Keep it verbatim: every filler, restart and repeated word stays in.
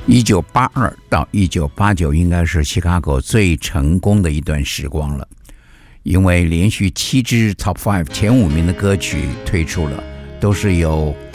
一九八二到一九八九应该是 Chicago 最成功的一段时光了，因为连续七支 Top Five 前五名的歌曲推出了，都是由